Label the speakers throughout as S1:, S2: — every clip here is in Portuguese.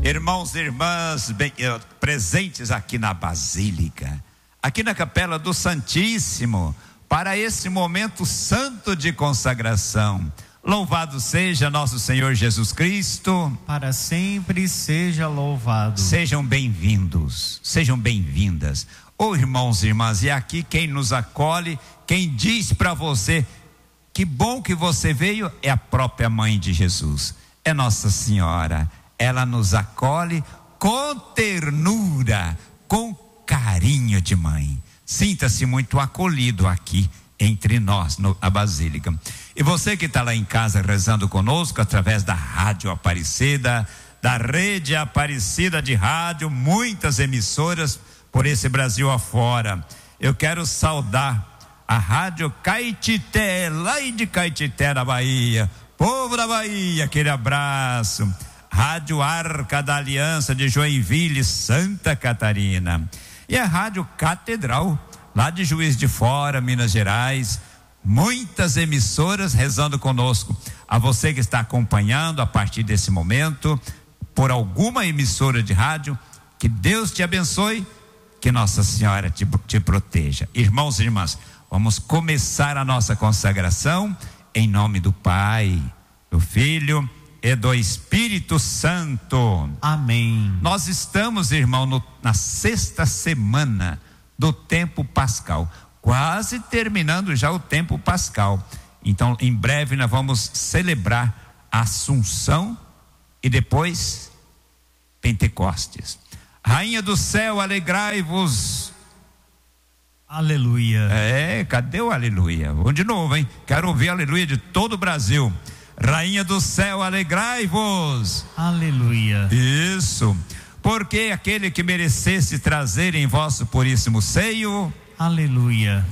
S1: Irmãos e irmãs presentes aqui na Basílica, aqui na Capela do Santíssimo, para esse momento santo de consagração. Louvado seja nosso Senhor Jesus Cristo.
S2: Para sempre seja louvado.
S1: Sejam bem-vindos, sejam bem-vindas. Ô irmãos e irmãs, e aqui quem nos acolhe, quem diz para você, que bom que você veio, é a própria mãe de Jesus, é Nossa Senhora. Ela nos acolhe com ternura, com carinho de mãe. Sinta-se muito acolhido aqui entre nós, na Basílica. E você que está lá em casa rezando conosco através da Rádio Aparecida, da Rede Aparecida de Rádio, muitas emissoras por esse Brasil afora. Eu quero saudar a Rádio Caetité, lá de Caetité, na Bahia. Povo da Bahia, aquele abraço. Rádio Arca da Aliança de Joinville, Santa Catarina. E a Rádio Catedral, lá de Juiz de Fora, Minas Gerais. Muitas emissoras rezando conosco. A você que está acompanhando a partir desse momento, por alguma emissora de rádio, que Deus te abençoe, que Nossa Senhora te proteja. Irmãos e irmãs, vamos começar a nossa consagração em nome do Pai, do Filho e do Espírito Santo.
S2: Amém.
S1: Nós estamos, irmão, na sexta semana do tempo pascal, quase terminando já o tempo pascal. Então, em breve nós vamos celebrar a Assunção e depois Pentecostes. Rainha do céu, alegrai-vos.
S2: Aleluia.
S1: Cadê o aleluia? Vamos de novo, hein? Quero ouvir aleluia de todo o Brasil. Rainha do céu, alegrai-vos.
S2: Aleluia.
S1: Isso. Porque aquele que merecesse trazer em vosso puríssimo seio,
S2: aleluia,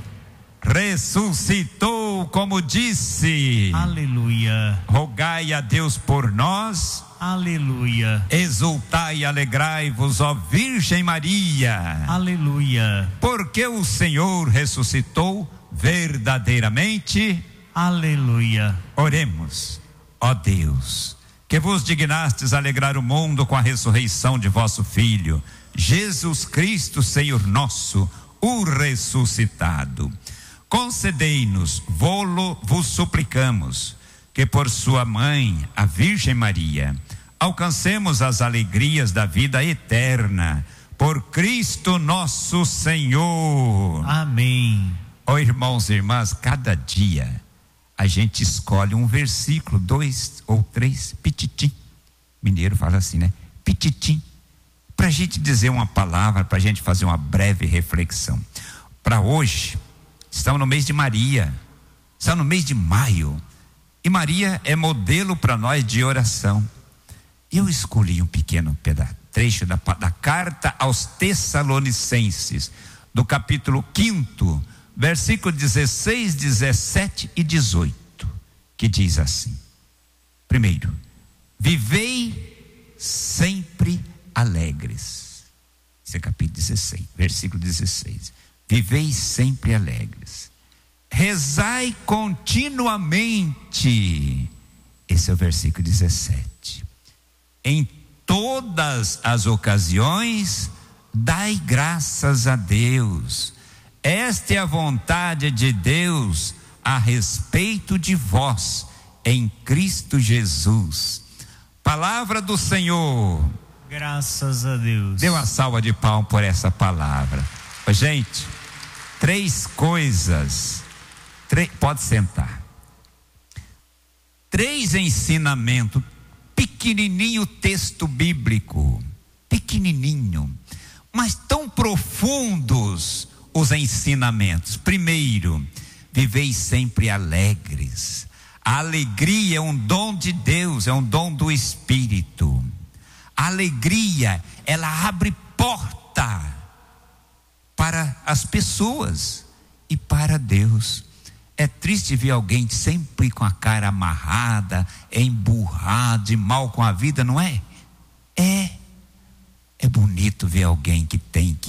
S1: ressuscitou, como disse.
S2: Aleluia.
S1: Rogai a Deus por nós.
S2: Aleluia.
S1: Exultai e alegrai-vos, ó Virgem Maria.
S2: Aleluia.
S1: Porque o Senhor ressuscitou verdadeiramente.
S2: Aleluia.
S1: Oremos. Ó Deus, que vos dignastes alegrar o mundo com a ressurreição de vosso Filho, Jesus Cristo, Senhor nosso, o ressuscitado. Concedei-nos, vos suplicamos, que por sua mãe, a Virgem Maria, alcancemos as alegrias da vida eterna, por Cristo nosso Senhor.
S2: Amém.
S1: Ó irmãos e irmãs, cada dia a gente escolhe um versículo, 2 ou 3, pititim. Mineiro fala assim, né? Pititim. Para a gente dizer uma palavra, para a gente fazer uma breve reflexão. Para hoje, estamos no mês de Maria, estamos no mês de maio. E Maria é modelo para nós de oração. Eu escolhi um pequeno trecho da carta aos Tessalonicenses, do capítulo 5, versículo 16, 17 e 18, que diz assim: primeiro, vivei sempre alegres. Esse é capítulo 16, versículo 16. Vivei sempre alegres. Rezai continuamente. Esse é o versículo 17. Em todas as ocasiões, dai graças a Deus. Esta é a vontade de Deus a respeito de vós, em Cristo Jesus. Palavra do Senhor.
S2: Graças a Deus.
S1: Dê uma salva de palmas por essa palavra. Gente, 3 coisas. Pode sentar. 3 ensinamentos. Pequenininho texto bíblico. Pequenininho. Mas tão profundos os ensinamentos. Primeiro, vivei sempre alegres. A alegria é um dom de Deus, é um dom do Espírito. A alegria, ela abre porta para as pessoas e para Deus. É triste ver alguém sempre com a cara amarrada, emburrado e mal com a vida, não é? É bonito ver alguém que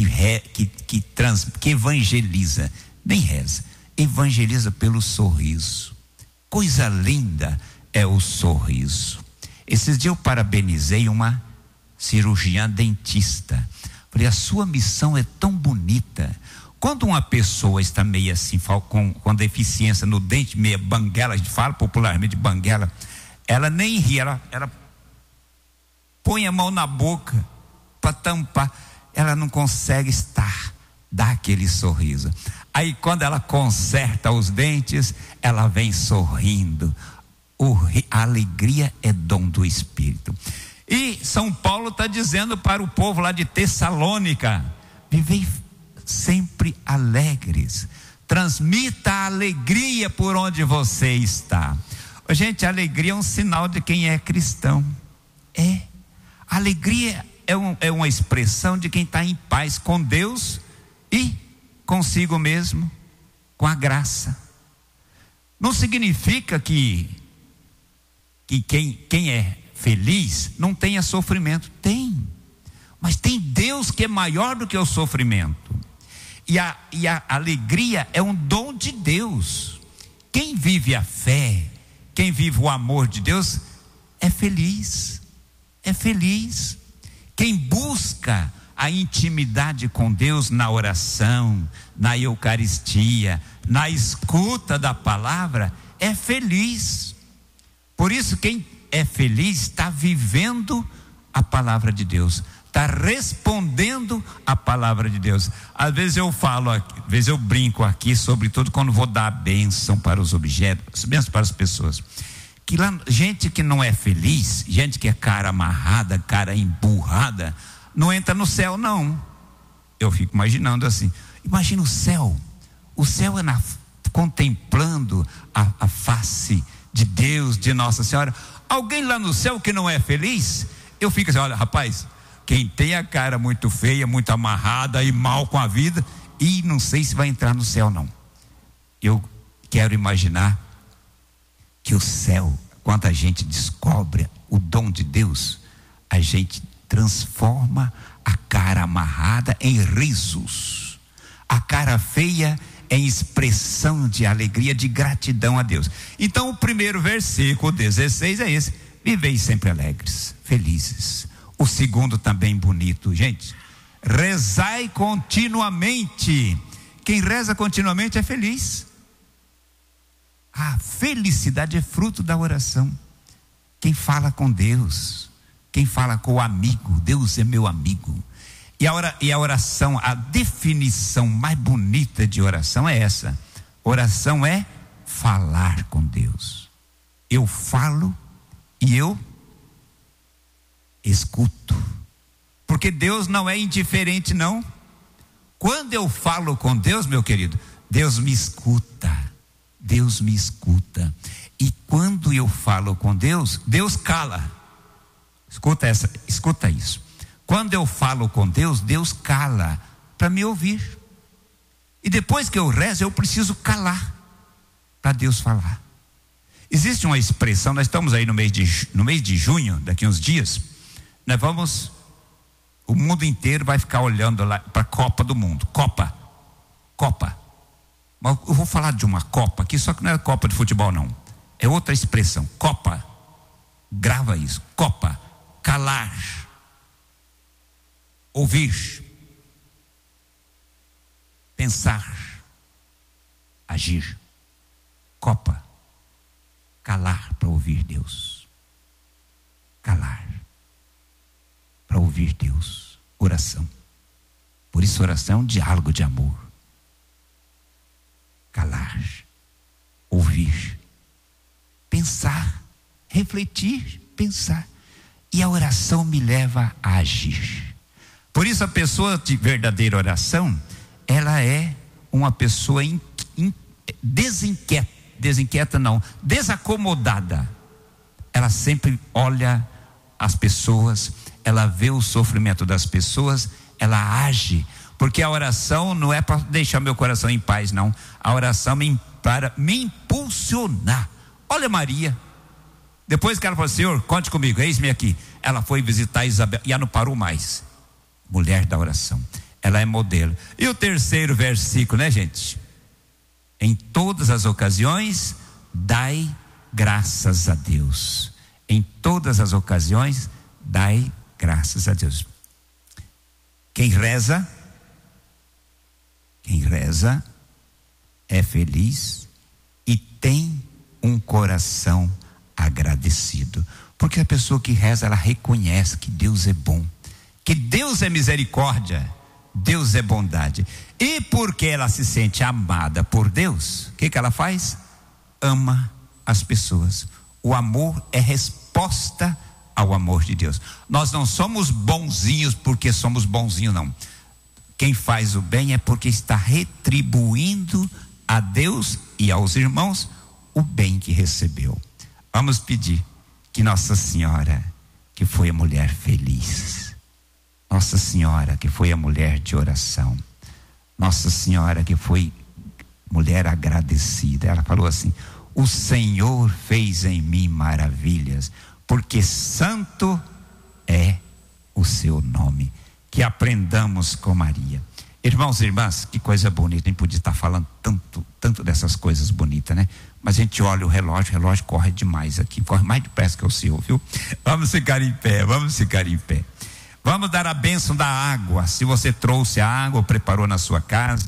S1: evangeliza, nem reza, evangeliza pelo sorriso. Coisa linda é o sorriso. Esses dias eu parabenizei uma cirurgiã dentista. Falei, a sua missão é tão bonita. Quando uma pessoa está meio assim, com deficiência no dente, meia banguela, a gente fala popularmente de banguela, ela nem ri, ela põe a mão na boca para tampar, ela não consegue dar aquele sorriso. Aí quando ela conserta os dentes, ela vem sorrindo. A alegria é dom do Espírito. E São Paulo está dizendo para o povo lá de Tessalônica: vivei sempre alegres, transmita a alegria por onde você está. Gente, a alegria é um sinal de quem é cristão. A alegria é uma expressão de quem está em paz com Deus e consigo mesmo, com a graça. Não significa que quem é feliz não tenha sofrimento. Tem, mas tem Deus que é maior do que o sofrimento. E a alegria é um dom de Deus. Quem vive a fé, quem vive o amor de Deus é feliz. É feliz. Quem busca a intimidade com Deus na oração, na Eucaristia, na escuta da palavra, é feliz. Por isso, quem é feliz está vivendo a palavra de Deus, está respondendo a palavra de Deus. Às vezes eu falo, às vezes eu brinco aqui, sobretudo quando vou dar a bênção para os objetos, bênção para as pessoas, que lá, gente que não é feliz, gente que é cara amarrada, cara emburrada, não entra no céu, não. Eu fico imaginando assim, imagina o céu é contemplando a face de Deus, de Nossa Senhora. Alguém lá no céu que não é feliz, eu fico assim, olha rapaz, quem tem a cara muito feia, muito amarrada e mal com a vida, e não sei se vai entrar no céu não. Eu quero imaginar que o céu, quando a gente descobre o dom de Deus, a gente transforma a cara amarrada em risos, a cara feia em expressão de alegria, de gratidão a Deus. Então o primeiro versículo 16 é esse: vivei sempre alegres, felizes. O segundo também bonito, gente: rezai continuamente. Quem reza continuamente é feliz. A felicidade é fruto da oração. Quem fala com Deus, quem fala com o amigo, Deus é meu amigo. E a oração, a definição mais bonita de oração é essa: oração é falar com Deus. Eu falo e eu escuto, porque Deus não é indiferente, não. Quando eu falo com Deus, meu querido, Deus me escuta. Deus me escuta. E quando eu falo com Deus, Deus cala. Escuta isso. Quando eu falo com Deus, Deus cala para me ouvir. E depois que eu rezo, eu preciso calar para Deus falar. Existe uma expressão, nós estamos aí no mês de junho, daqui uns dias, nós vamos, o mundo inteiro vai ficar olhando lá para a Copa do Mundo. Copa. Mas eu vou falar de uma Copa aqui, só que não é Copa de futebol não, é outra expressão. Copa, grava isso. Copa, calar, ouvir, pensar, agir. Copa, calar para ouvir Deus. Calar para ouvir Deus. Oração. Por isso oração é um diálogo de amor. Calar, ouvir, pensar, refletir, pensar. E a oração me leva a agir. Por isso a pessoa de verdadeira oração, ela é uma pessoa desacomodada. Ela sempre olha as pessoas, ela vê o sofrimento das pessoas, ela age. Porque a oração não é para deixar meu coração em paz, não. A oração para me impulsionar. Olha Maria, depois que ela falou: Senhor, conte comigo, eis-me aqui. Ela foi visitar Isabel e ela não parou mais. Mulher da oração, ela é modelo. E o terceiro versículo, né, gente? Em todas as ocasiões dai graças a Deus. Em todas as ocasiões dai Graças a Deus. Quem reza é feliz e tem um coração agradecido. Porque a pessoa que reza, ela reconhece que Deus é bom, que Deus é misericórdia, Deus é bondade. E porque ela se sente amada por Deus, o que ela faz? Ama as pessoas. O amor é resposta ao amor de Deus. Nós não somos bonzinhos porque somos bonzinhos, não. Quem faz o bem é porque está retribuindo a Deus e aos irmãos o bem que recebeu. Vamos pedir que Nossa Senhora, que foi a mulher feliz, Nossa Senhora que foi a mulher de oração, Nossa Senhora que foi mulher agradecida, ela falou assim: o Senhor fez em mim maravilhas, porque santo é o seu nome. Que aprendamos com Maria. Irmãos e irmãs, que coisa bonita. A gente podia estar falando tanto dessas coisas bonitas, né? Mas a gente olha o relógio corre demais aqui, corre mais depressa que o seu, viu? Vamos ficar em pé. Vamos dar a bênção da água. Se você trouxe a água, preparou na sua casa.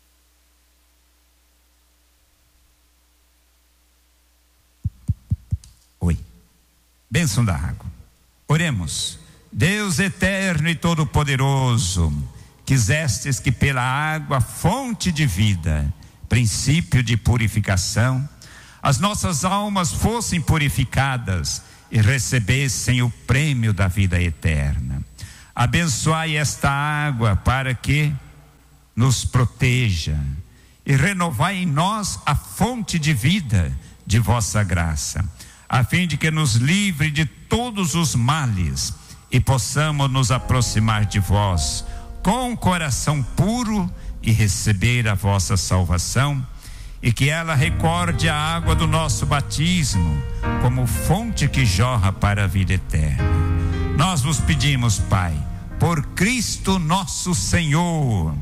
S1: Oi. Bênção da água. Oremos. Deus eterno e todo-poderoso, quisestes que pela água, fonte de vida, princípio de purificação, as nossas almas fossem purificadas e recebessem o prêmio da vida eterna. Abençoai esta água para que nos proteja e renovai em nós a fonte de vida de vossa graça, a fim de que nos livre de todos os males e possamos nos aproximar de vós com um coração puro e receber a vossa salvação, e que ela recorde a água do nosso batismo como fonte que jorra para a vida eterna. Nós vos pedimos, Pai, por Cristo nosso Senhor.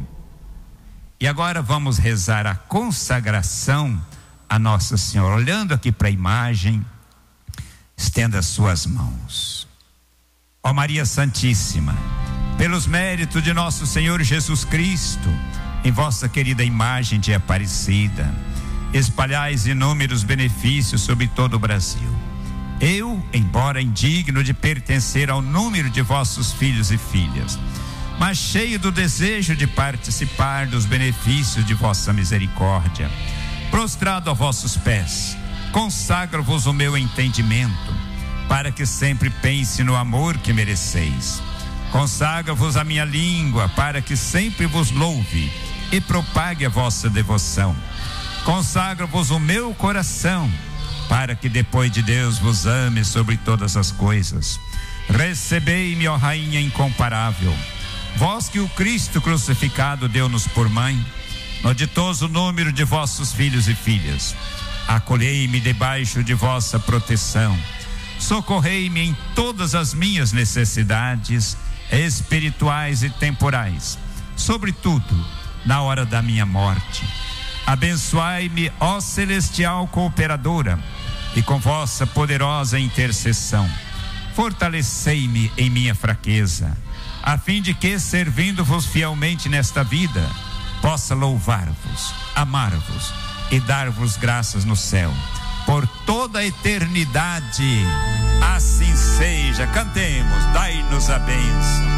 S1: E agora vamos rezar a consagração a Nossa Senhora. Olhando aqui para a imagem, estenda as suas mãos. Ó Maria Santíssima, pelos méritos de nosso Senhor Jesus Cristo, em vossa querida imagem de Aparecida, espalhais inúmeros benefícios sobre todo o Brasil. Eu, embora indigno de pertencer ao número de vossos filhos e filhas, mas cheio do desejo de participar dos benefícios de vossa misericórdia, prostrado a vossos pés, consagro-vos o meu entendimento, para que sempre pense no amor que mereceis. Consagro-vos a minha língua, para que sempre vos louve e propague a vossa devoção. Consagro-vos o meu coração, para que depois de Deus vos ame sobre todas as coisas. Recebei-me, ó Rainha incomparável, vós que o Cristo crucificado deu-nos por mãe, no ditoso número de vossos filhos e filhas. Acolhei-me debaixo de vossa proteção. Socorrei-me em todas as minhas necessidades espirituais e temporais, sobretudo na hora da minha morte. Abençoai-me, ó celestial cooperadora, e com vossa poderosa intercessão, fortalecei-me em minha fraqueza, a fim de que, servindo-vos fielmente nesta vida, possa louvar-vos, amar-vos e dar-vos graças no céu por toda a eternidade. Assim seja. Cantemos, dai-nos a bênção.